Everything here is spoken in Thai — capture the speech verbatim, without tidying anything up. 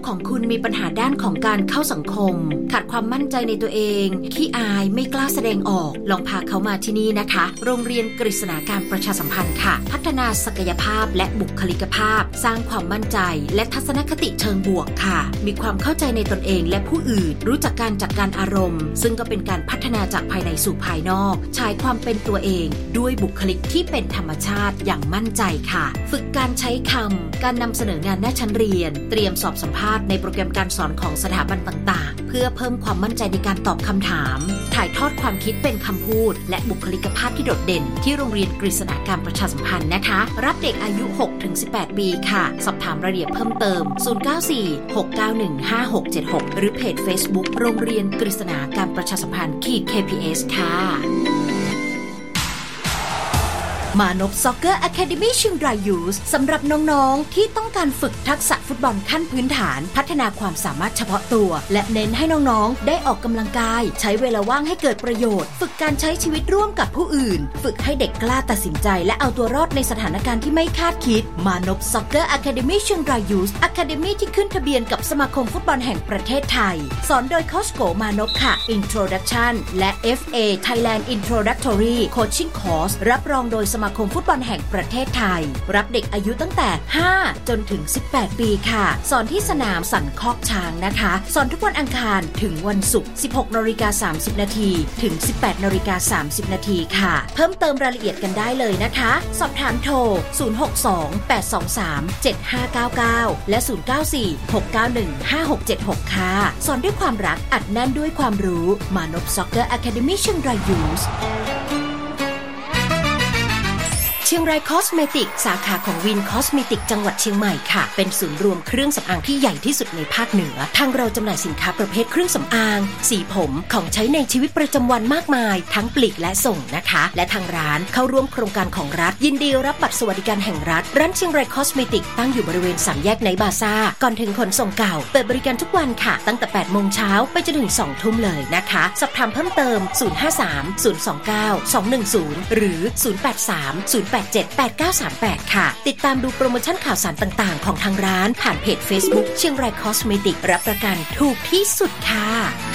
ของคุณมีปัญหาด้านของการเข้าสังคมขาดความมั่นใจในตัวเองขี้อายไม่กล้าแสดงออกลองพาเขามาที่นี่นะคะโรงเรียนกฤษณาการประชาสัมพันธ์ค่ะพัฒนาศักยภาพและบุคลิกภาพสร้างความมั่นใจและทัศนคติเชิงบวกค่ะมีความเข้าใจในตนเองและผู้อื่นรู้จักการจัดการอารมณ์ซึ่งก็เป็นการพัฒนาจากภายในสู่ภายนอกใช้ความเป็นตัวเองด้วยบุคลิกที่เป็นธรรมชาติอย่างมั่นใจค่ะฝึกการใช้คำการนำเสนองานหน้าชั้นเรียนเตรียมสอบสัมภาษณ์ในโปรแกรมการสอนของสถาบันต่างๆเพื่อเพิ่มความมั่นใจในการตอบคำถามถ่ายทอดความคิดเป็นคำพูดและบุคลิกภาพที่โดดเด่นที่โรงเรียนกฤษณาการประชาสัมพันธ์นะคะรับเด็กอายุ หกถึงสิบแปด ปีค่ะสอบถามรายละเอียดเพิ่มเติมศูนย์ เก้า สี่ หก เก้า หนึ่ง ห้า หก เจ็ด หกหรือเพจ Facebook โรงเรียนกฤษณาการประชาสัมพันธ์ เค พี เอส ค่ะมานพซ็อกเกอร์อะคาเดมี่เชียงรายยูสสำหรับน้องๆที่ต้องการฝึกทักษะฟุตบอลขั้นพื้นฐานพัฒนาความสามารถเฉพาะตัวและเน้นให้น้องๆได้ออกกำลังกายใช้เวลาว่างให้เกิดประโยชน์ฝึกการใช้ชีวิตร่วมกับผู้อื่นฝึกให้เด็กกล้าตัดสินใจและเอาตัวรอดในสถานการณ์ที่ไม่คาดคิดมานพซ็อกเกอร์อะคาเดมี่เชียงรายยูสอะคาเดมี่ที่ขึ้นทะเบียนกับสมาคมฟุตบอลแห่งประเทศไทยสอนโดยโค้ชโกมานพค่ะ Introduction และ เอฟ เอ Thailand Introductory Coaching Course รับรองโดยสมาคมฟุตบอลแห่งประเทศไทยรับเด็กอายุตั้งแต่ห้าจนถึงสิบแปดปีค่ะสอนที่สนามสันคอกช้างนะคะสอนทุกวันอังคารถึงวันศุกร์ สิบหกนาฬิกาสามสิบนาทีถึง สิบแปดนาฬิกาสามสิบนาทีค่ะเพิ่มเติมรายละเอียดกันได้เลยนะคะสอบถามโทรศูนย์ หก สอง แปด สอง สาม เจ็ด ห้า เก้า เก้าและศูนย์ เก้า สี่ หก เก้า หนึ่ง ห้า หก เจ็ด หกค่ะสอนด้วยความรักอัดแน่นด้วยความรู้มานพซ็อกเกอร์อะคาเดมี่เชียงรายยูสเชียงรายคอสเมติกสาขาของวินคอสเมติกจังหวัดเชียงใหม่ค่ะเป็นศูนย์รวมเครื่องสำอางที่ใหญ่ที่สุดในภาคเหนือทางเราจำหน่ายสินค้าประเภทเครื่องสำอางสีผมของใช้ในชีวิตประจำวันมากมายทั้งปลีกและส่งนะคะและทางร้านเข้าร่วมโครงการของรัฐยินดีรับบัตรสวัสดิการแห่งรัฐร้านเชียงรายคอสเมติกตั้งอยู่บริเวณสามแยกไนท์บาซ่าก่อนถึงขนส่งเก่าเปิดบริการทุกวันค่ะตั้งแต่แปดโมงเช้าไปจนถึงสองทุ่มเลยนะคะสอบถามเพิ่มเติมศูนย์ ห้า สาม ศูนย์ สอง เก้า สอง หนึ่ง ศูนย์หรือศูนย์ แปด สาม ศูนย์ แปด เจ็ด แปด เก้า สาม แปดค่ะติดตามดูโปรโมชั่นข่าวสารต่างๆของทางร้านผ่านเพจ Facebook เชียงรายคอสเมติกรับประกันถูกที่สุดค่ะ